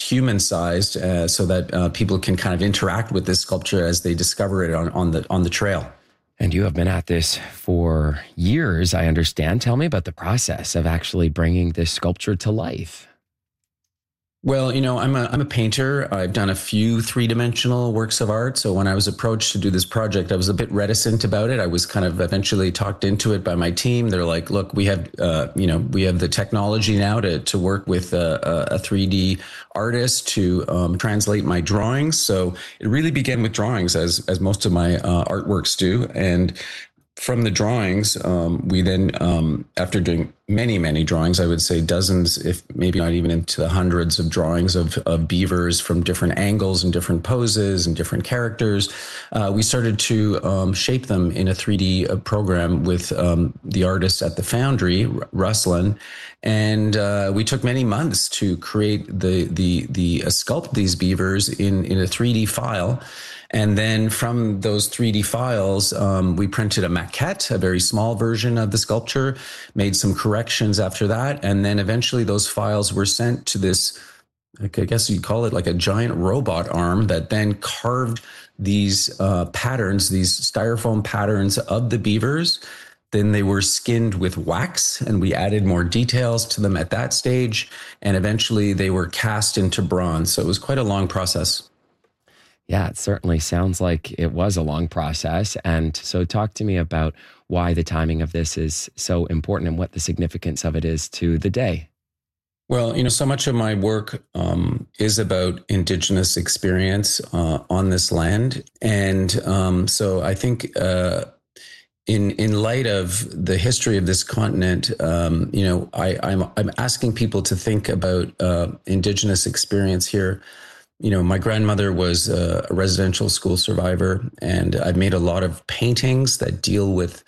human-sized so that people can kind of interact with this sculpture as they discover it on the trail. And you have been at this for years, I understand. Tell me about the process of actually bringing this sculpture to life. Well, I'm a painter. I've done a few three-dimensional works of art. So when I was approached to do this project, I was a bit reticent about it. I was kind of eventually talked into it by my team. They're like, look, we have the technology now to work with a 3D artist to translate my drawings. So it really began with drawings, as most of my artworks do. And from the drawings, we then, after doing many, many drawings, I would say dozens, if maybe not even into the hundreds of drawings of beavers from different angles and different poses and different characters, we started to shape them in a 3D program with the artist at the Foundry, Ruslan. And we took many months to create sculpt these beavers in a 3D file. And then from those 3D files, we printed a maquette, a very small version of the sculpture, made some corrections after that. And then eventually those files were sent to this, I guess you'd call it like a giant robot arm that then carved these patterns, these styrofoam patterns of the beavers. Then they were skinned with wax, and we added more details to them at that stage. And eventually they were cast into bronze. So it was quite a long process. Yeah, it certainly sounds like it was a long process. And so talk to me about why the timing of this is so important and what the significance of it is to the day. Well, so much of my work is about Indigenous experience on this land. And so I think in light of the history of this continent, I'm asking people to think about Indigenous experience here. My grandmother was a residential school survivor, and I've made a lot of paintings that deal with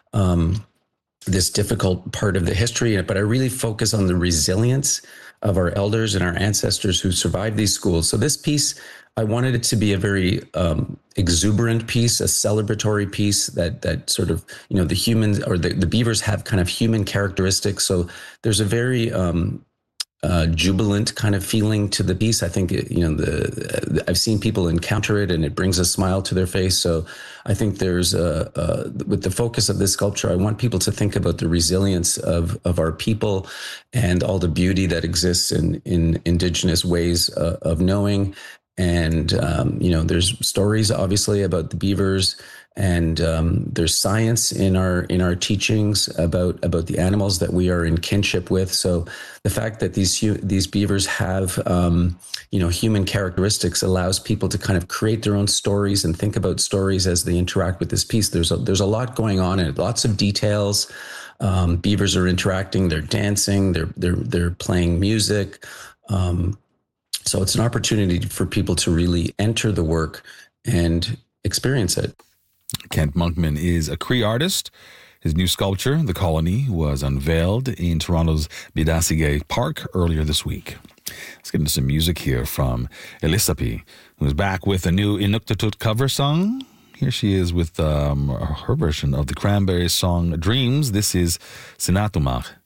this difficult part of the history, but I really focus on the resilience of our elders and our ancestors who survived these schools. So this piece, I wanted it to be a very exuberant piece, a celebratory piece that sort of, the humans or the beavers have kind of human characteristics. So there's a very jubilant kind of feeling to the piece. I think, I've seen people encounter it and it brings a smile to their face. So I think there's with the focus of this sculpture, I want people to think about the resilience of our people and all the beauty that exists in Indigenous ways of knowing. And, there's stories obviously about the beavers, and there's science in our teachings about the animals that we are in kinship with. So the fact that these beavers have human characteristics allows people to kind of create their own stories and think about stories as they interact with this piece. There's a lot going on in it, lots of details. Beavers are interacting, they're dancing, they're playing music. So it's an opportunity for people to really enter the work and experience it. Kent Monkman is a Cree artist. His new sculpture, The Colony, was unveiled in Toronto's Bidasige Park earlier this week. Let's get into some music here from Elisapi, who's back with a new Inuktitut cover song. Here she is with her version of the Cranberries song Dreams. This is Sinatumach.